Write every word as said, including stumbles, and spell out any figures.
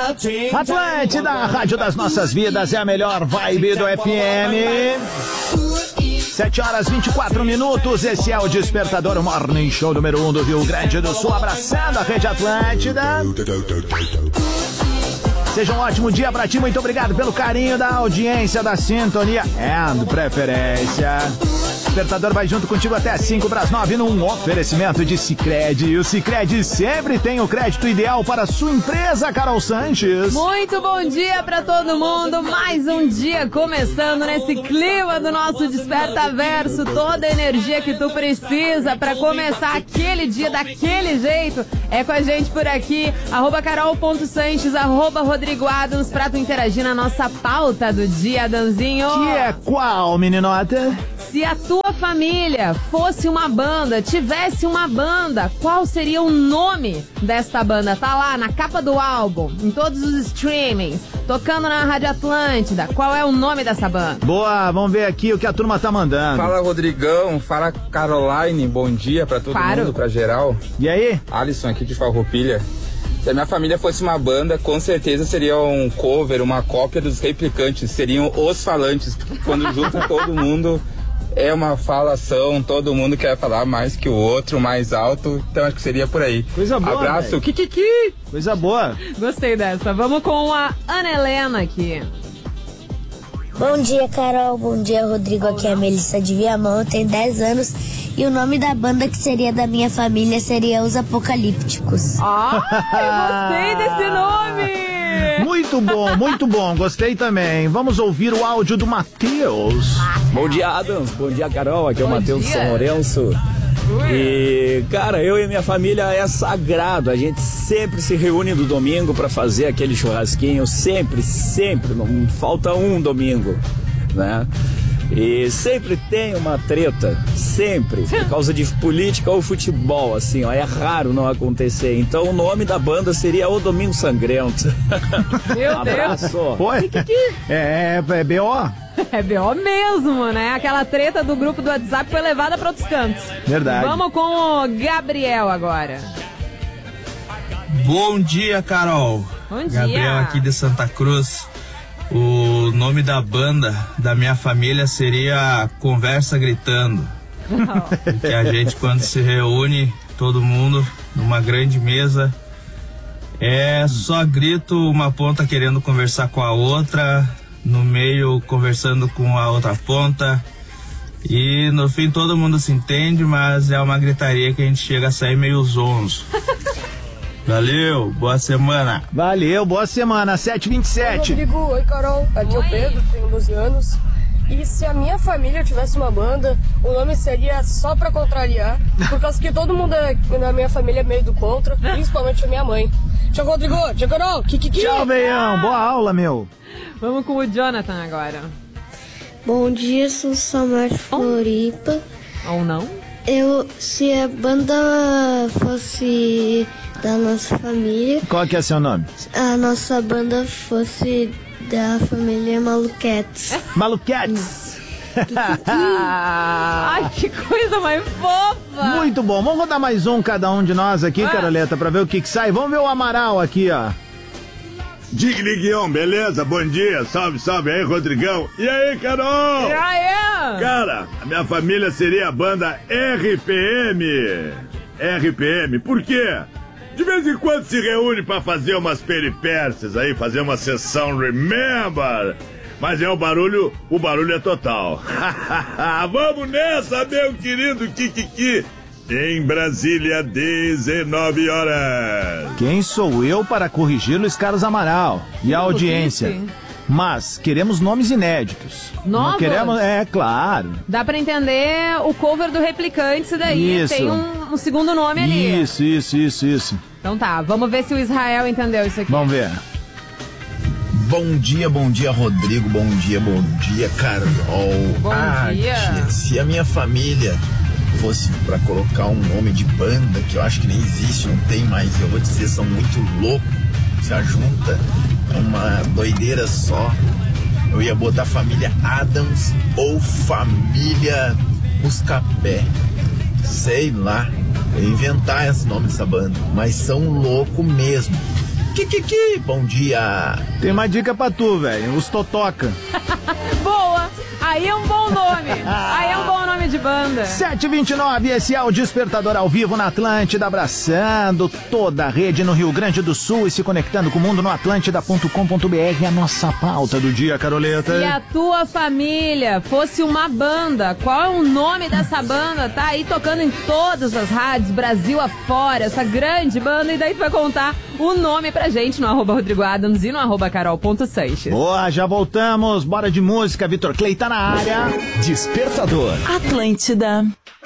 Atlântida, a rádio das nossas vidas, é a melhor vibe do F M. sete horas e vinte e quatro minutos, esse é o Despertador, o Morning Show número um do Rio Grande do Sul, abraçando a Rede Atlântida. Seja um ótimo dia pra ti, muito obrigado pelo carinho da audiência, da sintonia e preferência. O Despertador vai junto contigo até cinco para as nove num oferecimento de Sicredi. E o Sicredi sempre tem o crédito ideal para a sua empresa, Carol Sanches. Muito bom dia para todo mundo. Mais um dia começando nesse clima do nosso Despertaverso. Toda a energia que tu precisa para começar aquele dia daquele jeito é com a gente por aqui. Arroba Carol.Sanches, arroba Rodrigo Adams, pra tu interagir na nossa pauta do dia, Danzinho. Que é qual, meninota? Se a tua família fosse uma banda, tivesse uma banda, qual seria o nome desta banda? Tá lá na capa do álbum, em todos os streamings, tocando na Rádio Atlântida. Qual é o nome dessa banda? Boa, vamos ver aqui o que a turma tá mandando. Fala, Rodrigão, fala, Caroline, bom dia pra todo Claro. mundo, pra geral. E aí? Alisson aqui de Farroupilha. Se a minha família fosse uma banda, com certeza seria um cover, uma cópia dos Replicantes, seriam os falantes, porque quando junta todo mundo é uma falação, todo mundo quer falar mais que o outro, mais alto, então acho que seria por aí. Coisa boa, Abraço, véio. Kikiki! Coisa boa. Gostei dessa. Vamos com a Ana Helena aqui. Bom dia, Carol. Bom dia, Rodrigo. Aqui é a Melissa de Viamão. Eu tenho dez anos e o nome da banda que seria da minha família seria Os Apocalípticos. Ai, gostei desse nome! Muito bom, muito bom. Gostei também. Vamos ouvir o áudio do Matheus. Bom dia, Adams. Bom dia, Carol. Aqui é o Bom Matheus dia. São Lourenço. E, cara, eu e minha família é sagrado. A gente sempre se reúne no domingo pra fazer aquele churrasquinho. Sempre, sempre. Não falta um domingo, né? E sempre tem uma treta, sempre, por causa de política ou futebol, assim, ó, é raro não acontecer. Então o nome da banda seria O Domingo Sangrento. Meu Um abraço. Oi? É, é B O? É B O mesmo, né? Aquela treta do grupo do WhatsApp foi levada para outros cantos. Verdade. Vamos com o Gabriel agora. Bom dia, Carol. Bom dia. Gabriel aqui de Santa Cruz. O nome da banda da minha família seria Conversa Gritando. Que a gente, quando se reúne, todo mundo numa grande mesa, é só grito, uma ponta querendo conversar com a outra, no meio conversando com a outra ponta, e no fim todo mundo se entende, mas é uma gritaria que a gente chega a sair meio zonzo. Valeu, boa semana. Valeu, boa semana, sete e vinte e sete. Oi, Rodrigo. Oi, Carol. Aqui é o Pedro, tenho doze anos. E se a minha família tivesse uma banda, o nome seria Só Pra Contrariar, por causa que todo mundo é, na minha família é meio do contra, principalmente a minha mãe. Tchau, Rodrigo. Tchau, Carol. Kikiki. Tchau, Veião. Boa aula, meu. Vamos com o Jonathan agora. Bom dia, sou Samar de Floripa. Ou não? Eu, se a banda fosse da nossa família, Qual que é seu nome? a nossa banda fosse da família Maluquetes. Maluquetes. Ai, que coisa mais fofa! Muito bom. Vamos rodar mais um cada um de nós aqui, Ah. Caroleta, pra ver o que que sai. Vamos ver o Amaral aqui, ó. Digliguion, beleza? Bom dia, salve, salve aí, Rodrigão. E aí, Carol? E aí? Cara, a minha família seria a banda R P M. R P M, por quê? De vez em quando se reúne pra fazer umas peripécias aí, fazer uma sessão Remember. Mas é o barulho, o barulho é total. Vamos nessa, meu querido Kikiki. Em Brasília, dezenove horas. Quem sou eu para corrigir Luiz Carlos Amaral e a audiência? disse. Mas queremos nomes inéditos. Não Novos? queremos, é claro. Dá pra entender o cover do Replicante, isso daí Isso. tem um, um segundo nome ali. Isso, isso, isso, isso. Então tá, vamos ver se o Israel entendeu isso aqui. Vamos ver. Bom dia, bom dia, Rodrigo. Bom dia, bom dia, Carol. Bom ah, dia. tia, se a minha família fosse pra colocar um nome de banda, que eu acho que nem existe, não tem mais, eu vou dizer, são muito loucos, se ajunta, é uma doideira só. Eu ia botar família Adams ou família Buscapé. Sei lá, eu ia inventar esse nome dessa banda, mas são loucos mesmo. Kikiki. Bom dia. Tem uma dica pra tu, velho. Os Totoca. Boa! Aí é um bom nome. Aí é um bom nome de banda. sete e vinte e nove, esse é o Despertador ao vivo na Atlântida, abraçando toda a rede no Rio Grande do Sul e se conectando com o mundo no atlântida ponto com ponto b r. A nossa pauta do dia, Caroleta. Se a tua família fosse uma banda, qual é o nome dessa banda? Tá aí tocando em todas as rádios, Brasil afora, essa grande banda. E daí tu vai contar o nome pra gente no arroba Rodrigo Adams e no arroba Carol ponto Sanches. Boa, já voltamos. Bora de música, Vitor Clay tá na área. Despertador. Atlântida.